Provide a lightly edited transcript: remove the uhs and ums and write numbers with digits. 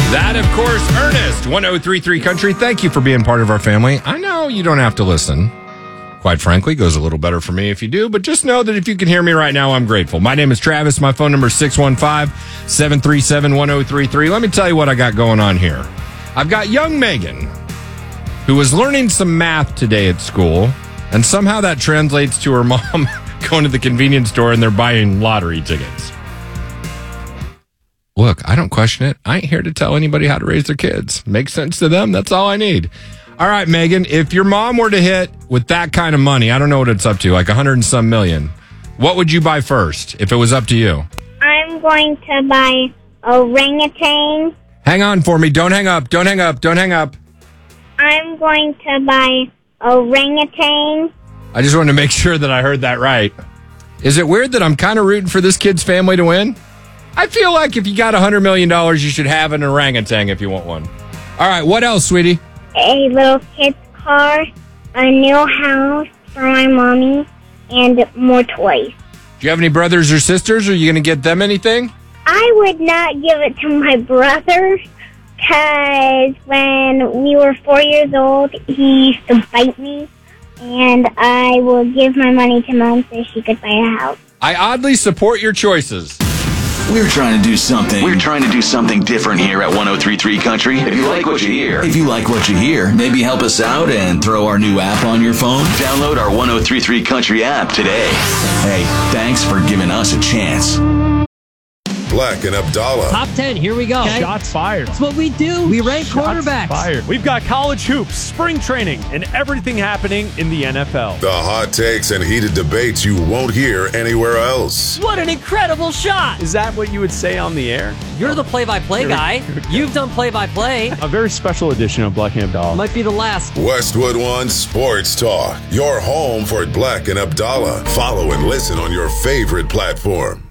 That, of course, Ernest, 1033 Country. Thank you for being part of our family. I know you don't have to listen. Quite frankly, goes a little better for me if you do, but just know that if you can hear me right now, I'm grateful. My name is Travis. My phone number is 615-737-1033. Let me tell you what I got going on here. I've got young Megan, who was learning some math today at school, and somehow that translates to her mom going to the convenience store and they're buying lottery tickets. Look, I don't question it. I ain't here to tell anybody how to raise their kids. Makes sense to them. That's all I need. All right, Megan, if your mom were to hit with that kind of money, I don't know what it's up to, like 100 and some million, what would you buy first if it was up to you? I'm going to buy orangutan. Hang on for me. Don't hang up. Don't hang up. Don't hang up. I'm going to buy orangutan. I just wanted to make sure that I heard that right. Is it weird that I'm kind of rooting for this kid's family to win? I feel like if you got $100 million, you should have an orangutan if you want one. All right, what else, sweetie? A little kid's car, a new house for my mommy, and more toys. Do you have any brothers or sisters? Are you going to get them anything? I would not give it to my brother because when we were 4 years old, he used to bite me, and I will give my money to Mom so she could buy a house. I oddly support your choices. We're trying to do something different here at 1033 Country. If you like what you hear, maybe help us out and throw our new app on your phone. Download our 1033 Country app today. Hey, thanks for giving us a chance. Black and Abdallah. Top 10, here we go. Okay? Shots fired. That's what we do. We rank quarterbacks. Fired. We've got college hoops, spring training, and everything happening in the NFL. The hot takes and heated debates you won't hear anywhere else. What an incredible shot. Is that what you would say on the air? You're the play-by-play guy. You've done play-by-play. A very special edition of Black and Abdallah. Might be the last. Westwood One Sports Talk. Your home for Black and Abdallah. Follow and listen on your favorite platform.